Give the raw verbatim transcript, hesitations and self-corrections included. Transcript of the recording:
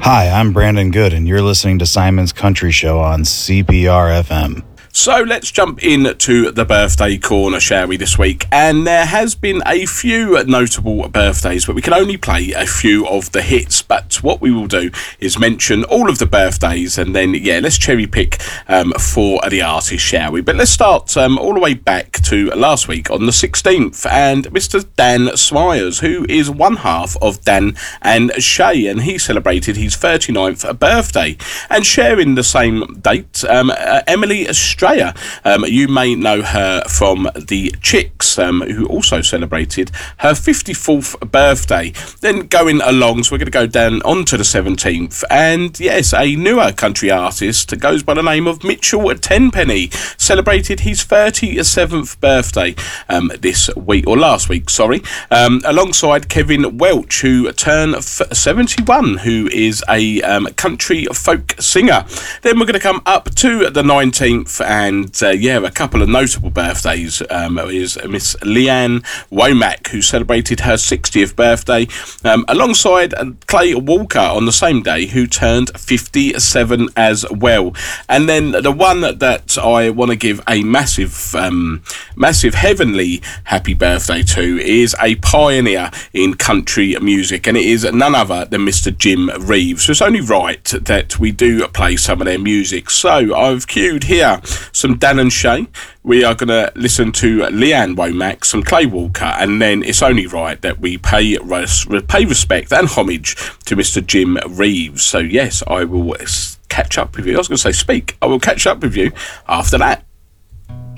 Hi, I'm Brandon Good, and you're listening to Simon's Country Show on C P R F M. So let's jump into the birthday corner, shall we, this week? And there has been a few notable birthdays, but we can only play a few of the hits. But what we will do is mention all of the birthdays, and then, yeah, let's cherry pick um, for the artist, shall we? But let's start um, all the way back to last week on the sixteenth, and Mister Dan Swires, who is one half of Dan and Shay, and he celebrated his thirty-ninth birthday. And sharing the same date, um, uh, Emily Estrella. Um, you may know her from the Chicks, um, who also celebrated her fifty-fourth birthday. Then going along, so we're going to go down onto the seventeenth, and yes, a newer country artist goes by the name of Mitchell Tenpenny, celebrated his thirty-seventh birthday um, this week, or last week, sorry, um, alongside Kevin Welch, who turned seventy-one, who is a um, country folk singer. Then we're going to come up to the nineteenth, and uh, yeah, a couple of notable birthdays um, is Miss Leanne Womack, who celebrated her sixtieth birthday, um, alongside Clay Walker on the same day, who turned fifty-seven as well. And then the one that I want to give a massive, um, massive heavenly happy birthday to is a pioneer in country music, and it is none other than Mister Jim Reeves. So it's only right that we do play some of their music. So I've queued here some Dan and Shay. We are going to listen to Leanne Womack, some Clay Walker, and then it's only right that we pay res- pay respect and homage to Mister Jim Reeves. So yes, I will catch up with you. I was going to say speak. I will catch up with you after that.